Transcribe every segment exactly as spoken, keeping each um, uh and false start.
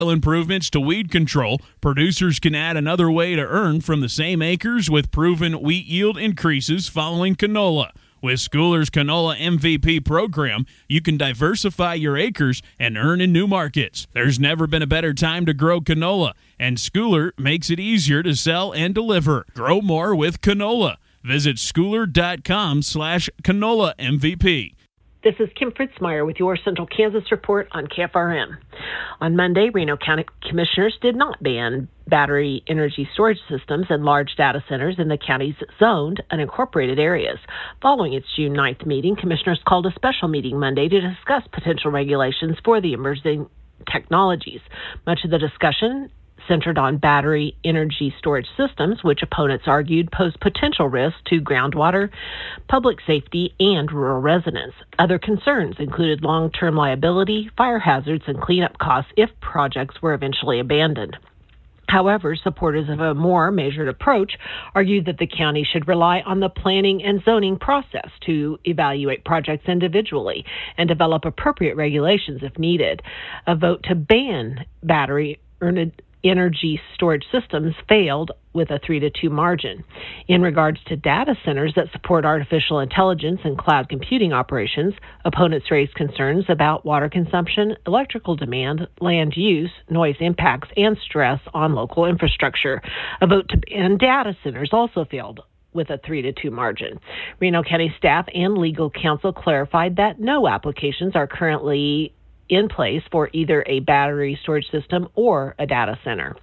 Improvements to weed control, producers can add another way to earn from the same acres with proven wheat yield increases following canola. With Schooler's Canola M V P program, you can diversify your acres and earn in new markets. There's never been a better time to grow canola, and Schooler makes it easier to sell and deliver. Grow more with canola. Visit schooler.com slash canola MVP. This is Kim Fritzmeyer with your Central Kansas Report on K F R M. On Monday, Reno County Commissioners did not ban battery energy storage systems and large data centers in the county's zoned unincorporated areas. Following its June ninth meeting, Commissioners called a special meeting Monday to discuss potential regulations for the emerging technologies. Much of the discussion centered on battery energy storage systems, which opponents argued pose potential risks to groundwater, public safety, and rural residents. Other concerns included long-term liability, fire hazards, and cleanup costs if projects were eventually abandoned. However, supporters of a more measured approach argued that the county should rely on the planning and zoning process to evaluate projects individually and develop appropriate regulations if needed. A vote to ban battery energy storage systems failed with a three to two margin. In regards to data centers that support artificial intelligence and cloud computing operations, opponents raised concerns about water consumption, electrical demand, land use, noise impacts, and stress on local infrastructure. A vote to ban data centers also failed with a three to two margin. Reno County staff and legal counsel clarified that no applications are currently in place for either a battery storage system or a data center.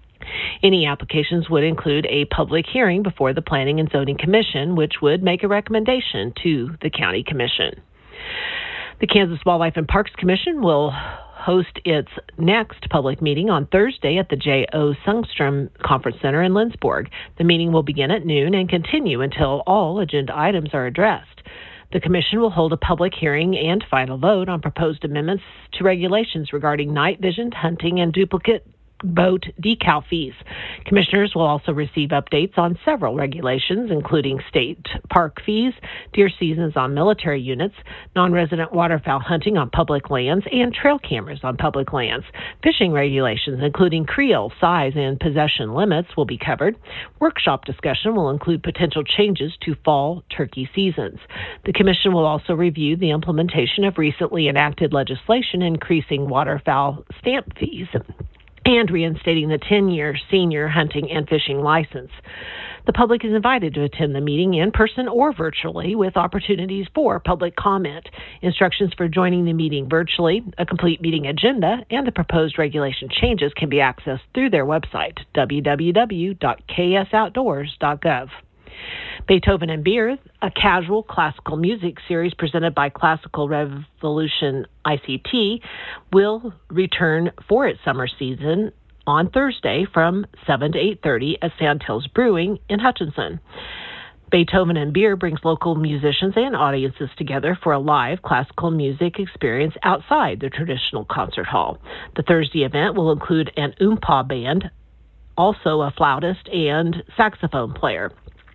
Any applications would include a public hearing before the Planning and Zoning Commission, which would make a recommendation to the County Commission. The Kansas Wildlife and Parks Commission will host its next public meeting on Thursday at the J O. Sundstrom Conference Center in Lindsborg. The meeting will begin at noon and continue until all agenda items are addressed. The Commission will hold a public hearing and final vote on proposed amendments to regulations regarding night vision hunting and duplicate boat decal fees. Commissioners will also receive updates on several regulations, including state park fees, deer seasons on military units, non-resident waterfowl hunting on public lands, and trail cameras on public lands. Fishing regulations, including creel, size, and possession limits, will be covered. Workshop discussion will include potential changes to fall turkey seasons. The Commission will also review the implementation of recently enacted legislation increasing waterfowl stamp fees and reinstating the ten-year senior hunting and fishing license. The public is invited to attend the meeting in person or virtually with opportunities for public comment. Instructions for joining the meeting virtually, a complete meeting agenda, and the proposed regulation changes can be accessed through their website, w w w dot k s outdoors dot gov. Beethoven and Beer, a casual classical music series presented by Classical Revolution I C T, will return for its summer season on Thursday from seven to eight thirty at Sandhills Brewing in Hutchinson. Beethoven and Beer brings local musicians and audiences together for a live classical music experience outside the traditional concert hall. The Thursday event will include an oompa band, also a flautist and saxophone player.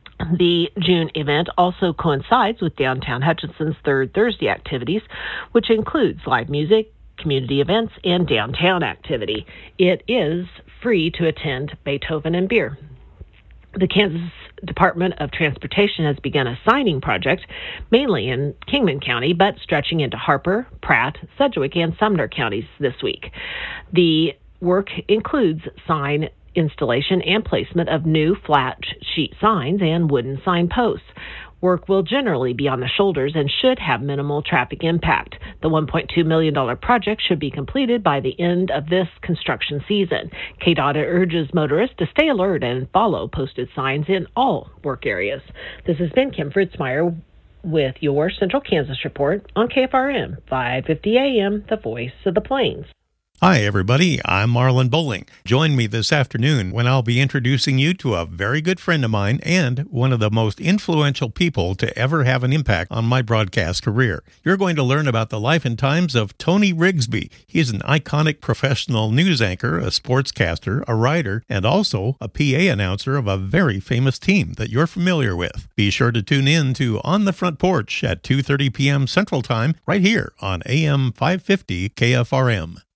The June event also coincides with Downtown Hutchinson's third Thursday activities, which includes live music, community events, and downtown activity. It is free to attend Beethoven and Beer. The Kansas Department of Transportation has begun a signing project, mainly in Kingman County, but stretching into Harper, Pratt, Sedgwick, and Sumner counties this week. The work includes sign installation and placement of new flat sheet signs and wooden sign posts. Work will generally be on the shoulders and should have minimal traffic impact. The one point two million dollars project should be completed by the end of this construction season. K D O T urges motorists to stay alert and follow posted signs in all work areas. This has been Kim Fritzmeyer with your Central Kansas Report on K F R M, five fifty A M, the voice of the Plains. Hi, everybody. I'm Marlon Bowling. Join me this afternoon when I'll be introducing you to a very good friend of mine and one of the most influential people to ever have an impact on my broadcast career. You're going to learn about the life and times of Tony Rigsby. He's an iconic professional news anchor, a sportscaster, a writer, and also a P A announcer of a very famous team that you're familiar with. Be sure to tune in to On the Front Porch at two thirty p.m. Central Time right here on A M five fifty K F R M.